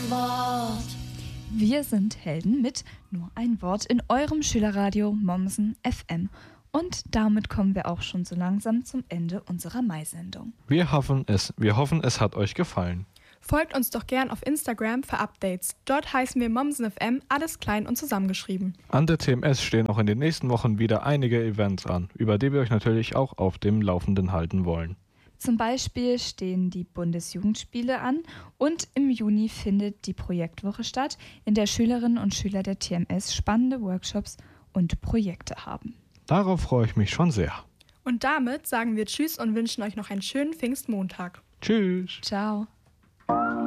Wort. Wir sind Helden mit nur ein Wort in eurem Schülerradio Mommsen FM. Und damit kommen wir auch schon so langsam zum Ende unserer Mai-Sendung. Wir hoffen, es hat euch gefallen. Folgt uns doch gern auf Instagram für Updates. Dort heißen wir Mommsen FM, alles klein und zusammengeschrieben. An der TMS stehen auch in den nächsten Wochen wieder einige Events an, über die wir euch natürlich auch auf dem Laufenden halten wollen. Zum Beispiel stehen die Bundesjugendspiele an und im Juni findet die Projektwoche statt, in der Schülerinnen und Schüler der TMS spannende Workshops und Projekte haben. Darauf freue ich mich schon sehr. Und damit sagen wir Tschüss und wünschen euch noch einen schönen Pfingstmontag. Tschüss. Ciao.